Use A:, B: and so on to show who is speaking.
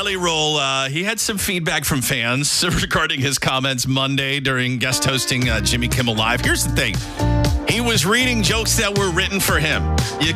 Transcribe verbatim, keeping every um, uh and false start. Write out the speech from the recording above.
A: Jelly Roll, uh, he had some feedback from fans regarding his comments Monday during guest hosting uh, Jimmy Kimmel Live. Here's the thing. He was reading jokes that were written for him. You